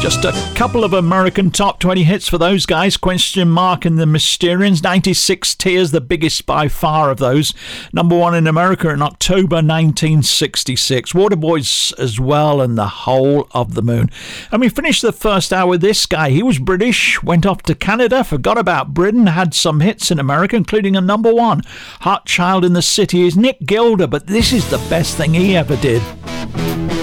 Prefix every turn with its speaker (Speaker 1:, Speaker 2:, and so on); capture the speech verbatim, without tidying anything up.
Speaker 1: Just a couple of American top twenty hits for those guys. Question Mark and the Mysterians. ninety-six Tears, the biggest by far of those. Number one in America in October nineteen sixty-six. Waterboys as well, and The Whole of the Moon. And we finished the first hour with this guy. He was British, went off to Canada, forgot about Britain, had some hits in America, including a number one. Hot Child in the City is Nick Gilder, but this is the best thing he ever did.